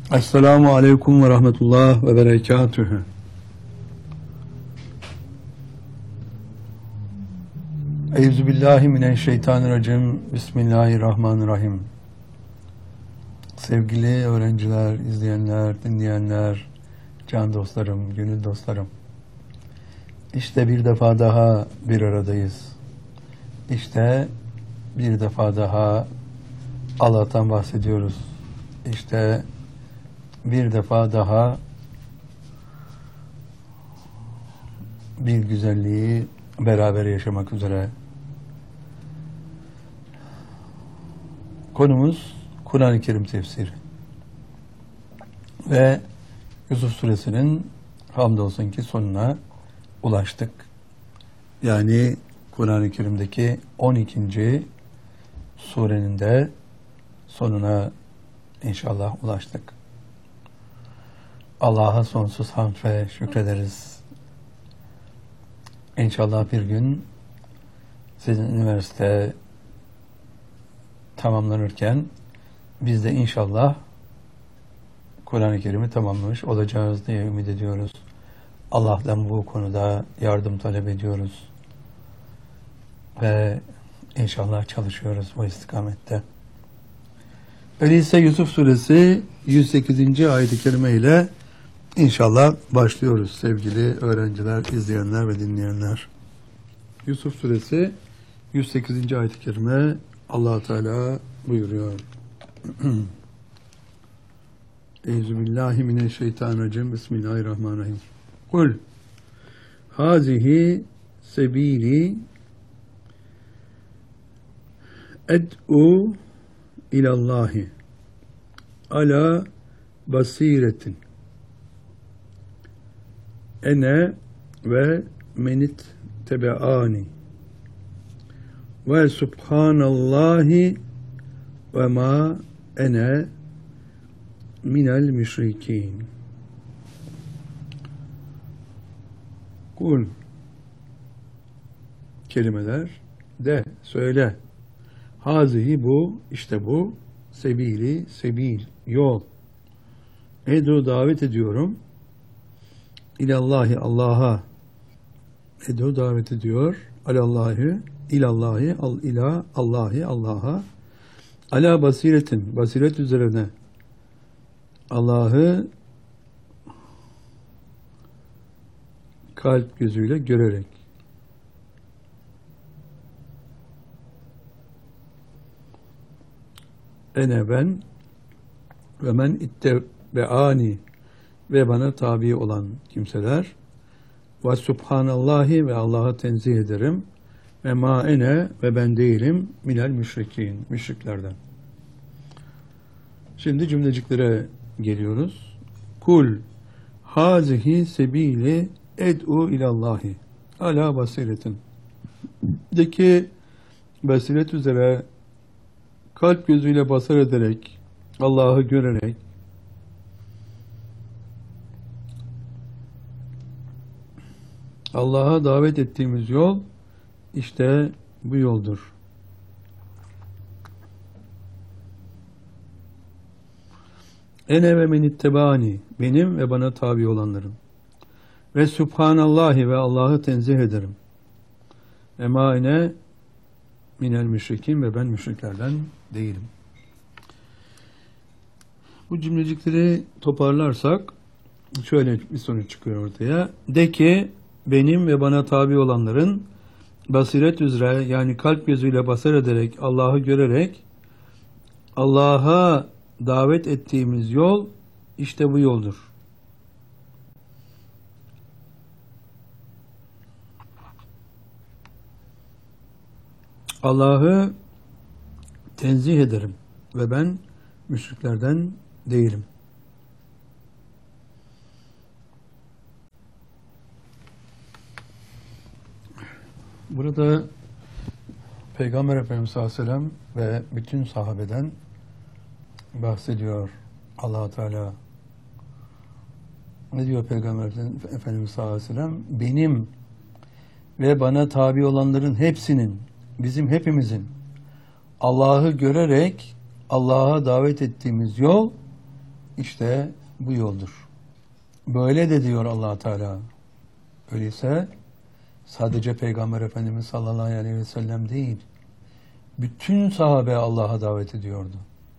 Esselamu Aleyküm ve Rahmetullah ve Berekatühü. Euzubillahimineşşeytanirracim. Bismillahirrahmanirrahim. Sevgili öğrenciler, izleyenler, dinleyenler, can dostlarım, gönül dostlarım. İşte bir defa daha bir aradayız. İşte bir defa daha Allah'tan bahsediyoruz. İşte bir defa daha bir güzelliği beraber yaşamak üzere. Konumuz Kur'an-ı Kerim tefsiri. Ve Yusuf Suresinin hamdolsun ki sonuna ulaştık. Yani Kur'an-ı Kerim'deki 12. surenin de sonuna inşallah ulaştık. Allah'a sonsuz hamd ve şükrederiz. İnşallah bir gün sizin üniversite tamamlanırken biz de inşallah Kur'an-ı Kerim'i tamamlamış olacağız diye ümit ediyoruz. Allah'tan bu konuda yardım talep ediyoruz. Ve inşallah çalışıyoruz bu istikamette. Öyleyse Yusuf Suresi 108. ayet-i kerime ile İnşallah başlıyoruz sevgili öğrenciler, izleyenler ve dinleyenler. Yusuf Suresi 108. ayet-i kerime Allah Teala buyuruyor. Euzubillahimineşşeytanirracim. Bismillahirrahmanirrahim. Kul hazihi sebili ed'u ilallahi ala basiretin ene ve menit tebeani ve subhanallahi ve ma ene minel müşrikin. Kul kelimeler de söyle. Hazihi bu, işte bu, sebili, sebil, yol. Edu davet ediyorum. İlallahi Allah'a. Edu davet ediyor. Alallahi, ilallahi, Allahi Allah'a. Ala basiretin, basiret üzerine. Allah'ı kalp gözüyle görerek. Ene ben ve men ittebeani ve bana tabi olan kimseler ve subhanallahi ve Allah'a tenzih ederim ve ma ene ve ben değilim minel müşrikin, müşriklerden. Şimdi cümleciklere geliyoruz. Kul hazihi sebili ed'u ilallahi ala basiretin. De ki basiret üzere kalp gözüyle basar ederek, Allah'ı görerek, Allah'a davet ettiğimiz yol işte bu yoldur. Ene ve men ittebani, benim ve bana tabi olanların. Ve subhanallahi ve Allah'ı tenzih ederim. Ve ma ene minel müşrikin ve ben müşriklerden değilim. Bu cümlecikleri toparlarsak şöyle bir sonuç çıkıyor ortaya. De ki benim ve bana tabi olanların basiret üzere yani kalp gözüyle basar ederek Allah'ı görerek Allah'a davet ettiğimiz yol işte bu yoldur. Allah'ı tenzih ederim ve ben müşriklerden değilim. Burada Peygamber Efendimiz sallallahu aleyhi ve sellem ve bütün sahabeden bahsediyor Allah Teala. Ne diyor Peygamber Efendimiz sallallahu aleyhi ve sellem? Benim ve bana tabi olanların hepsinin, bizim hepimizin Allah'ı görerek Allah'a davet ettiğimiz yol işte bu yoldur. Böyle de diyor Allah Teala. Öyleyse sadece Peygamber Efendimiz sallallahu aleyhi ve sellem değil, bütün sahabe Allah'a davet ediyordu.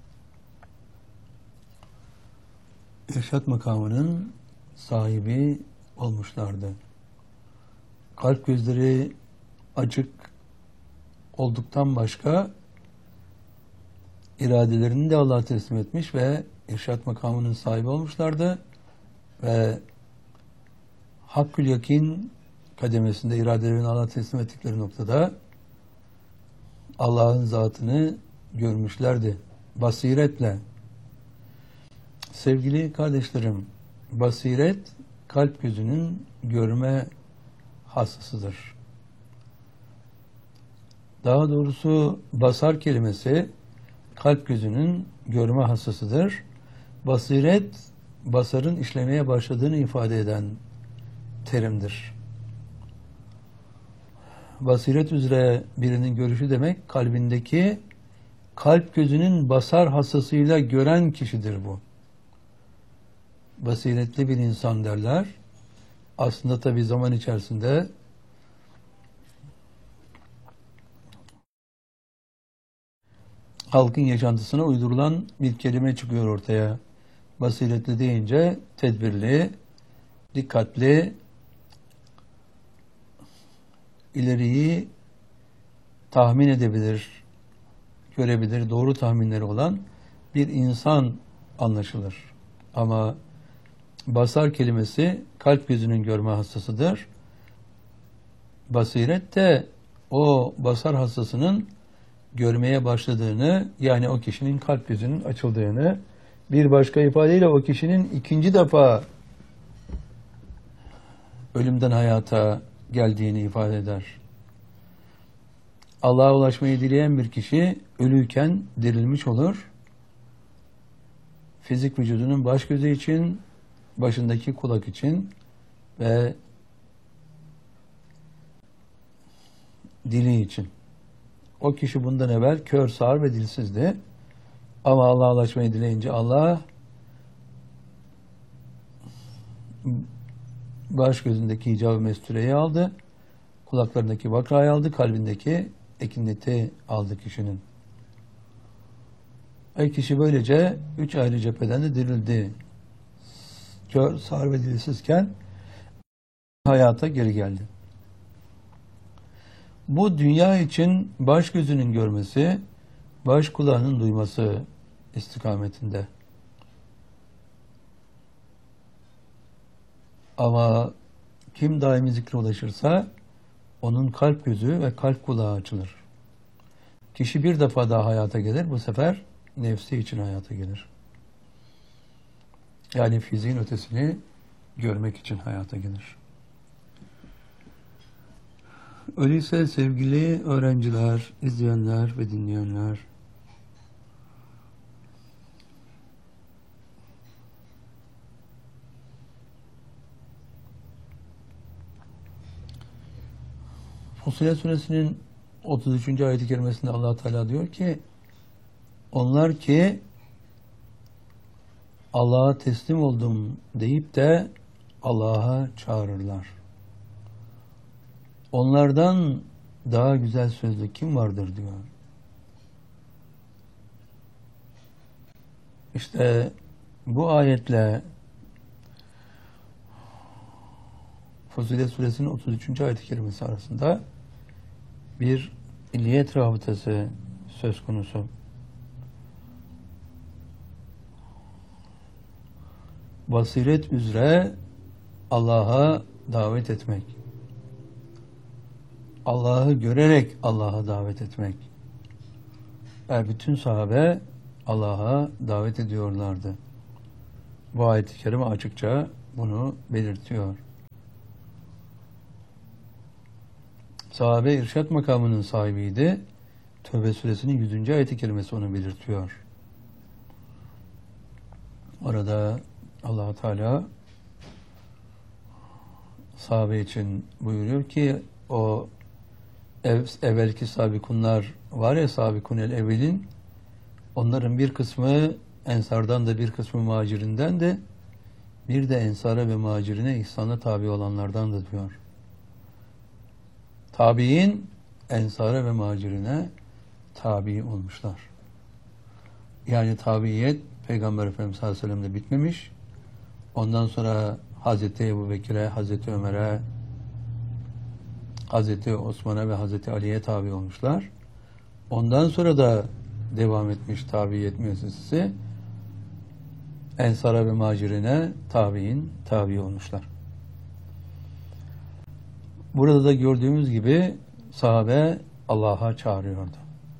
İrşad makamının sahibi olmuşlardı. Kalp gözleri açık olduktan başka iradelerini de Allah'a teslim etmiş ve irşad makamının sahibi olmuşlardı ve hakkül yakin kademesinde iradelerini Allah'a teslim ettikleri noktada Allah'ın zatını görmüşlerdi. Basiretle. Sevgili kardeşlerim, basiret kalp gözünün görme hassasıdır. Daha doğrusu basar kelimesi kalp gözünün görme hassasıdır. Basiret, basarın işlemeye başladığını ifade eden terimdir. Basiret üzere birinin görüşü demek, kalbindeki kalp gözünün basar hassasıyla gören kişidir bu. Basiretli bir insan derler. Aslında tabii zaman içerisinde halkın yaşantısına uydurulan bir kelime çıkıyor ortaya. Basiretli deyince tedbirli, dikkatli, ileriyi tahmin edebilir, görebilir, doğru tahminleri olan bir insan anlaşılır. Ama basar kelimesi kalp gözünün görme hassasıdır. Basiret de o basar hassasının görmeye başladığını, yani o kişinin kalp gözünün açıldığını, bir başka ifadeyle o kişinin ikinci defa ölümden hayata geldiğini ifade eder. Allah'a ulaşmayı dileyen bir kişi ölüyken dirilmiş olur. Fizik vücudunun baş gözü için, başındaki kulak için ve dili için. O kişi bundan evvel kör, sağır ve dilsizdi. Ama Allah'a ulaşmayı dileyince Allah baş gözündeki hicab-ı mestureyi aldı, kulaklarındaki vakrayı aldı, kalbindeki ekineti aldı kişinin. Kişi böylece 3 ayrı cepheden de dirildi. Kör, sağır ve dilsizken hayata geri geldi. Bu dünya için baş gözünün görmesi, baş kulağının duyması istikametinde. Ama kim daimi zikre ulaşırsa onun kalp gözü ve kalp kulağı açılır. Kişi bir defa daha hayata gelir, bu sefer nefsi için hayata gelir. Yani fiziğin ötesini görmek için hayata gelir. Öyleyse sevgili öğrenciler, izleyenler ve dinleyenler, Fussilet Suresinin 33. ayet-i kerimesinde Allah Teala diyor ki, onlar ki Allah'a teslim oldum deyip de Allah'a çağırırlar. Onlardan daha güzel sözlü kim vardır diyor. İşte bu ayetle Fussilet Suresinin 33. ayet-i kerimesi arasında bir illiyet rabıtası söz konusu. Basiret üzere Allah'a davet etmek. Allah'ı görerek Allah'a davet etmek. Ve bütün sahabe Allah'a davet ediyorlardı. Bu ayet-i kerime açıkça bunu belirtiyor. Sahabe irşad makamının sahibiydi. Tövbe suresinin 100. ayet-i kerimesi onu belirtiyor. Orada Allah Teala sahabe için buyuruyor ki o evvelki sabikunlar var ya, sabikun el evvelin, onların bir kısmı Ensardan da bir kısmı muhacirinden de bir de ensara ve muhacirine ihsana tabi olanlardan da diyor. Tabi'in ensara ve muhacirine tabi olmuşlar. Yani tabiiyet Peygamber Efendimiz sallallahu aleyhi ve sellem'de bitmemiş. Ondan sonra Hazreti Ebubekir'e, Hazreti Ömer'e, Hazreti Osman'a ve Hazreti Ali'ye tabi olmuşlar. Ondan sonra da devam etmiş tabiiyet müessesesi. Ensara ve muhacirine tabi olmuşlar. Burada da gördüğümüz gibi sahabe Allah'a çağırıyordu.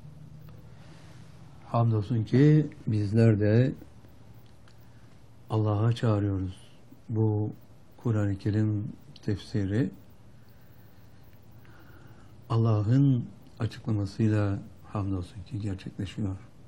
Hamdolsun ki bizler de Allah'a çağırıyoruz. Bu Kur'an-ı Kerim tefsiri Allah'ın açıklamasıyla hamdolsun ki gerçekleşiyor.